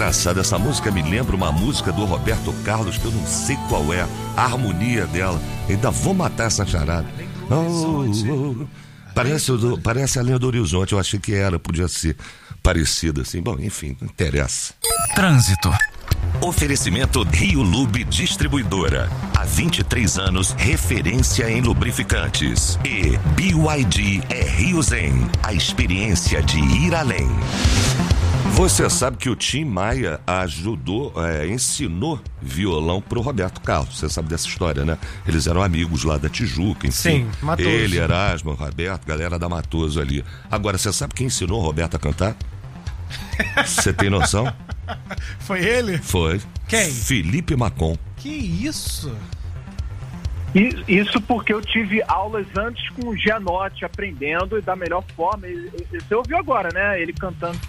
engraçado, essa música me lembra uma música do Roberto Carlos, que eu não sei qual é a harmonia dela. Ainda vou matar essa charada. Parece a Linha do Horizonte. Eu achei que podia ser parecida assim. Bom, enfim, não interessa. Trânsito. Oferecimento Rio Lube Distribuidora. Há 23 anos, referência em lubrificantes. E BYD é Rio Zen, a experiência de ir além. Você sabe que o Tim Maia ensinou violão pro Roberto Carlos. Você sabe dessa história, né? Eles eram amigos lá da Tijuca, enfim. Sim, Matoso. Ele, Erasmo, Roberto, galera da Matoso ali. Agora, você sabe quem ensinou o Roberto a cantar? Você tem noção? Foi ele? Foi. Quem? Felipe Macon. Que isso? Isso porque eu tive aulas antes com o Gianotti, aprendendo e da melhor forma. Você ouviu agora, né? Ele cantando.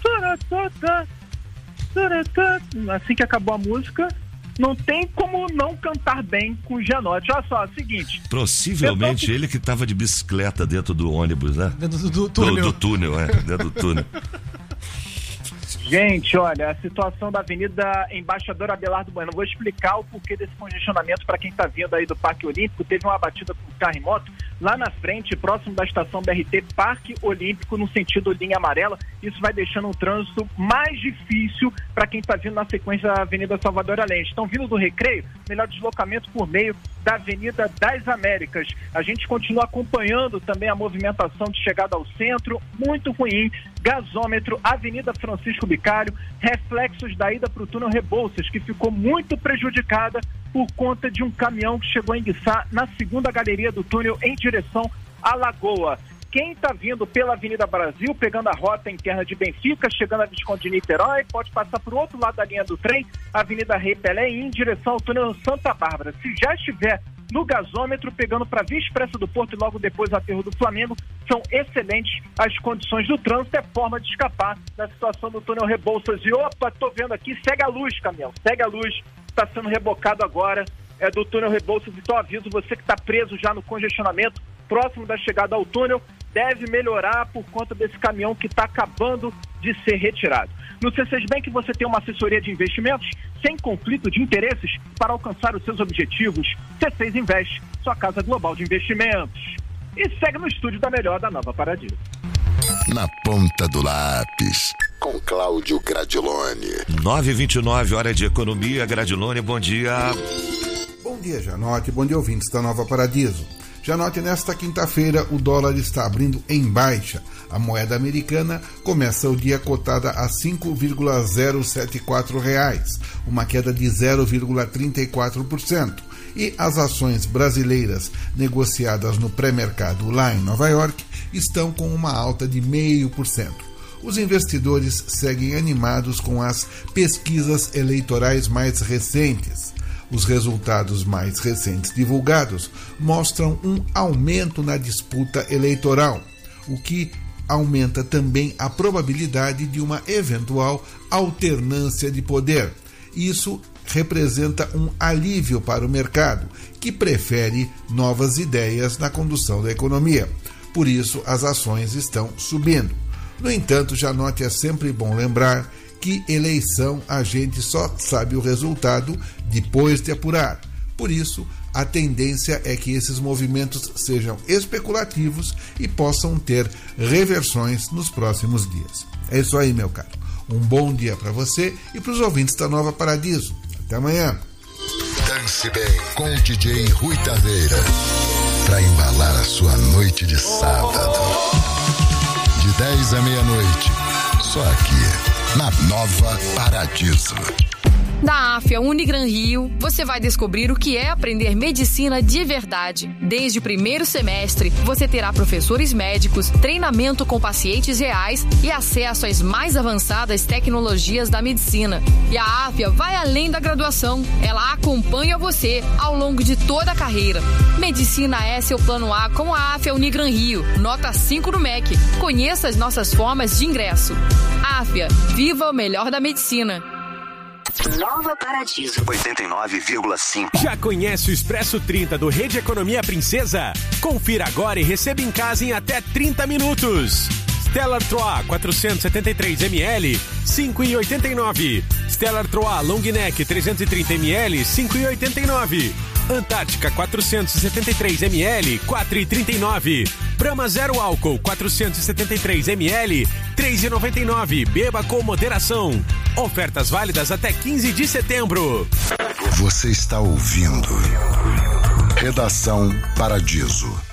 Assim que acabou a música, não tem como não cantar bem com o Gianotti. Olha só, é o seguinte. Possivelmente ele que estava de bicicleta dentro do ônibus, né? Dentro do túnel. Do túnel, dentro do túnel. Gente, olha, a situação da Avenida Embaixador Abelardo Bueno. Vou explicar o porquê desse congestionamento para quem está vindo aí do Parque Olímpico. Teve uma batida com carro e moto lá na frente, próximo da estação BRT Parque Olímpico, no sentido linha amarela. Isso vai deixando um trânsito mais difícil para quem está vindo na sequência da Avenida Salvador Allende. Estão vindo do Recreio, melhor deslocamento por meio da Avenida das Américas. A gente continua acompanhando também a movimentação de chegada ao centro, muito ruim. Gasômetro, Avenida Francisco Bicário, reflexos da ida para o túnel Rebouças, que ficou muito prejudicada por conta de um caminhão que chegou a enguiçar na segunda galeria do túnel em direção à Lagoa. Quem está vindo pela Avenida Brasil, pegando a rota interna de Benfica, chegando a Visconde de Niterói, pode passar para o outro lado da linha do trem, Avenida Rei Pelé, e ir em direção ao túnel Santa Bárbara. Se já estiver no gasômetro, pegando para a Via Expressa do Porto e logo depois Aterro do Flamengo, são excelentes as condições do trânsito, é forma de escapar da situação do túnel Rebouças. E opa, tô vendo aqui, segue a luz, caminhão, segue a luz, está sendo rebocado agora, do túnel Rebouças. Então aviso você que está preso já no congestionamento, próximo da chegada ao túnel, deve melhorar por conta desse caminhão que está acabando de ser retirado. No C6 Bank você tem uma assessoria de investimentos sem conflito de interesses para alcançar os seus objetivos. C6 Invest, sua casa global de investimentos. E segue no estúdio da melhor da Nova Paradiso. Na ponta do lápis, com Cláudio Gradiloni. 9h29, hora de economia. Gradiloni, bom dia. Bom dia, Gianotti. Bom dia, ouvintes da Nova Paradiso. Gianotti, nesta quinta-feira o dólar está abrindo em baixa. A moeda americana começa o dia cotada a R$ 5,074, uma queda de 0,34%. E as ações brasileiras negociadas no pré-mercado lá em Nova York estão com uma alta de 0,5%. Os investidores seguem animados com as pesquisas eleitorais mais recentes. Os resultados mais recentes divulgados mostram um aumento na disputa eleitoral, o que aumenta também a probabilidade de uma eventual alternância de poder. Isso representa um alívio para o mercado, que prefere novas ideias na condução da economia. Por isso, as ações estão subindo. No entanto, Gianotti, é sempre bom lembrar que eleição a gente só sabe o resultado depois de apurar. Por isso, a tendência é que esses movimentos sejam especulativos e possam ter reversões nos próximos dias. É isso aí, meu caro. Um bom dia para você e para os ouvintes da Nova Paradiso. Até amanhã. Dance bem com o DJ Rui Taveira, para embalar a sua noite de sábado. De 10 à meia-noite, só aqui na Nova Paradiso. Da AFIA Unigran Rio, você vai descobrir o que é aprender medicina de verdade. Desde o primeiro semestre, você terá professores médicos, treinamento com pacientes reais e acesso às mais avançadas tecnologias da medicina. E a AFIA vai além da graduação. Ela acompanha você ao longo de toda a carreira. Medicina é seu plano A com a AFIA Unigran Rio. Nota 5 no MEC. Conheça as nossas formas de ingresso. AFIA, viva o melhor da medicina. Nova Paradiso 89,5. Já conhece o Expresso 30 do Rede Economia Princesa? Confira agora e receba em casa em até 30 minutos. Stella Artois 473 ml, 5,89. Stella Artois Long Neck 330 ml, 5,89. Antártica 473 ml, 4,39. Brahma Zero Álcool 473 ml, 3,99. Beba com moderação. Ofertas válidas até 15 de setembro. Você está ouvindo Redação Paradiso.